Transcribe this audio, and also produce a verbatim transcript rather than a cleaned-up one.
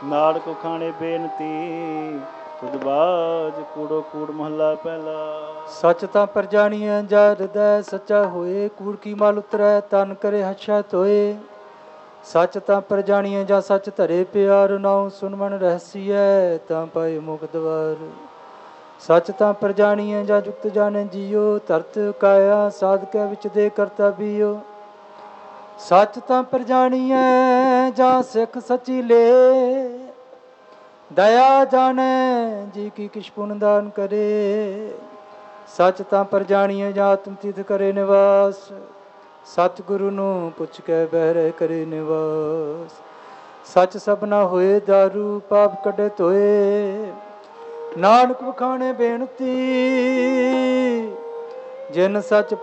ਨਾਨਕ ਖਾਣੇ ਬੇਨਤੀ ਤੁਧ ਬਾਜ ਕੂੜੋ ਕੂੜ ਮਹੱਲਾ ਪਹਿਲਾ। ਸੱਚ ਤਾਂ ਪਰ ਜਾਣੀਐ ਜਾ ਹਿਰਦੈ ਸੱਚਾ ਹੋਏ, ਕੂੜ ਕੀ ਮਲ ਉਤਰੈ ਤਨ ਕਰੇ ਹਛੈ ਧੋਏ। ਸੱਚ ਤਾਂ ਪਰ ਜਾਣੀਐ ਜਾਂ ਸੱਚ ਧਰੇ ਪਿਆਰ, ਨਾਉ ਸੁਨ ਮਨ ਰਹਿਸੀਐ ਤਾਂ ਪਾਏ ਮੁਕਤ ਦਵਾਰ। ਸੱਚ ਤਾਂ ਪਰ ਜਾਣੀਐ ਜਾਂ ਜੁਗਤ ਜਾਣੈ ਜੀਓ, ਧਰਤ ਕਾਇਆ ਸਾਧਕੈ ਵਿੱਚ ਦੇ ਕਰਤਾ ਬੀਓ। ਸੱਚ ਤਾਂ ਪਰ ਜਾਣੀਐ ਜਾਂ ਸਿੱਖ ਸੱਚੀ ਲੇ, ਦਇਆ ਜਾਣੈ ਜੀ ਕੀ ਕਿਛ ਪੁਨ ਦਾਨ ਕਰੇ। ਸੱਚ ਤਾਂ ਪਰ ਜਾਣੀਐ ਜਾਂ ਆਤਮ ਤੀਰਥ ਕਰੇ ਨਿਵਾਸ, ਸਤਿਗੁਰੂ ਨੂੰ ਪੁੱਛ ਕੇ ਬਹਿਰੇ ਕਰੇ ਨਿਵਾਸ। ਸੱਚ ਸਭਨਾ ਹੋਏ ਦਾਰੂ ਪਾਪ ਕੱਢੇ ਧੋਏ, ਨਾਨਕ ਵਖਾਣੇ ਬੇਨਤੀ ਜਿਨ ਸੱਚ